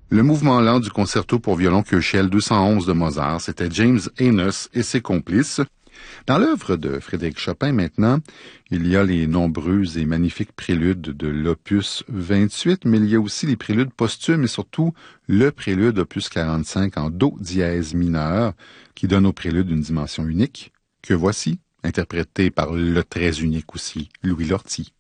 Le mouvement lent du concerto pour violon Köchel 211 de Mozart, c'était James Enos et ses complices. Dans l'œuvre de Frédéric Chopin, maintenant, il y a les nombreux et magnifiques préludes de l'opus 28, mais il y a aussi les préludes posthumes et surtout le prélude opus 45 en do dièse mineur, qui donne au prélude une dimension unique, que voici, interprété par le très unique aussi, Louis Lortie.